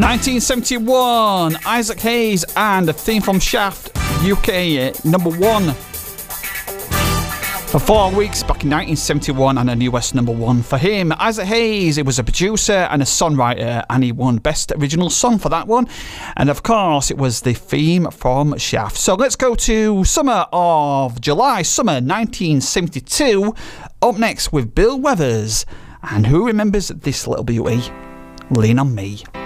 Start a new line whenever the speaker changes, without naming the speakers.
1971, Isaac Hayes and the theme from Shaft, UK #1. For 4 weeks back in 1971 and a US #1 for him. Isaac Hayes, he was a producer and a songwriter, and he won Best Original Song for that one. And of course, it was the theme from Shaft. So let's go to summer 1972. Up next with Bill Withers. And who remembers this little beauty? Lean on Me.